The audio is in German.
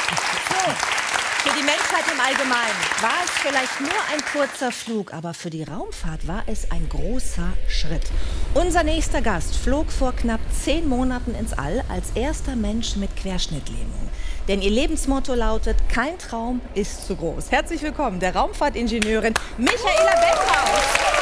So, für die Menschheit im Allgemeinen war es vielleicht nur ein kurzer Flug, aber für die Raumfahrt war es ein großer Schritt. Unser nächster Gast flog vor knapp 10 Monaten ins All als erster Mensch mit Querschnittlähmung. Denn ihr Lebensmotto lautet: kein Traum ist zu groß. Herzlich willkommen, der Raumfahrtingenieurin Michaela Beckhaus.